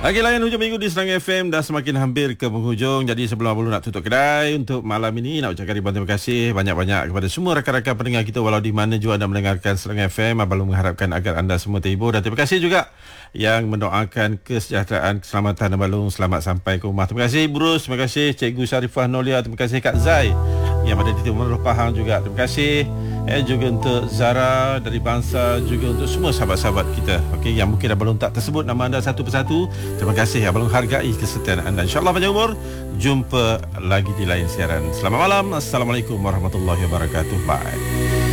Lagi layan hujung minggu di Serang FM dah semakin hampir ke penghujung. Jadi sebelum Abang nak tutup kedai untuk malam ini, nak ucapkan ribuan terima kasih banyak-banyak kepada semua rakan-rakan pendengar kita walau di mana juga anda mendengarkan Serang FM. Abang mengharapkan agar anda semua terhibur, dan terima kasih juga yang mendoakan kesejahteraan, keselamatan Abang Long selamat sampai ke rumah. Terima kasih Bruce, terima kasih Cikgu Syarifah Nolia, terima kasih Kak Zai yang ada di Timur Pahang juga. Terima kasih juga untuk Zara dari Bangsa, juga untuk semua sahabat-sahabat kita yang mungkin Abang tak tersebut nama anda satu persatu. Terima kasih, Abang hargai kesetiaan anda. InsyaAllah panjang umur. Jumpa lagi di lain siaran. Selamat malam. Assalamualaikum warahmatullahi wabarakatuh. Bye.